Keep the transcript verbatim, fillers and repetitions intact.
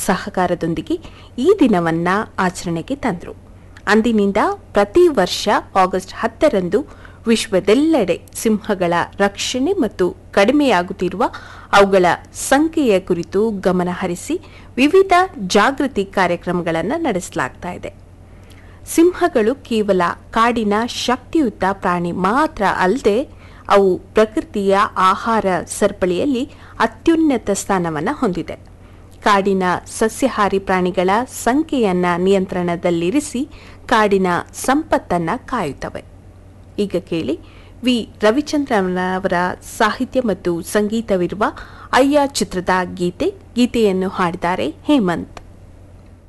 ಸಹಕಾರದೊಂದಿಗೆ ಈ ದಿನವನ್ನು ಆಚರಣೆಗೆ ತಂದರು. ಅಂದಿನಿಂದ ಪ್ರತಿ ವರ್ಷ ಆಗಸ್ಟ್ ಹತ್ತರಂದು ವಿಶ್ವದೆಲ್ಲೆಡೆ ಸಿಂಹಗಳ ರಕ್ಷಣೆ ಮತ್ತು ಕಡಿಮೆಯಾಗುತ್ತಿರುವ ಅವುಗಳ ಸಂಖ್ಯೆಯ ಕುರಿತು ಗಮನ ಹರಿಸಿ ವಿವಿಧ ಜಾಗೃತಿ ಕಾರ್ಯಕ್ರಮಗಳನ್ನು ನಡೆಸಲಾಗ್ತಾ ಇದೆ. ಸಿಂಹಗಳು ಕೇವಲ ಕಾಡಿನ ಶಕ್ತಿಯುತ ಪ್ರಾಣಿ ಮಾತ್ರ ಅಲ್ಲದೆ ಅವು ಪ್ರಕೃತಿಯ ಆಹಾರ ಸರಪಳಿಯಲ್ಲಿ ಅತ್ಯುನ್ನತ ಸ್ಥಾನವನ್ನು ಹೊಂದಿದೆ. ಕಾಡಿನ ಸಸ್ಯಾಹಾರಿ ಪ್ರಾಣಿಗಳ ಸಂಖ್ಯೆಯನ್ನು ನಿಯಂತ್ರಣದಲ್ಲಿರಿಸಿ ಕಾಡಿನ ಸಂಪತ್ತನ್ನು ಕಾಯುತ್ತವೆ. ಈಗ ಕೇಳಿ ವಿ ರವಿಚಂದ್ರನ್ ಅವರ ಸಾಹಿತ್ಯ ಮತ್ತು ಸಂಗೀತವಿರುವ ಅಯ್ಯ ಚಿತ್ರದ ಗೀತೆ. ಗೀತೆಯನ್ನು ಹಾಡಿದ್ದಾರೆ ಹೇಮಂತ್.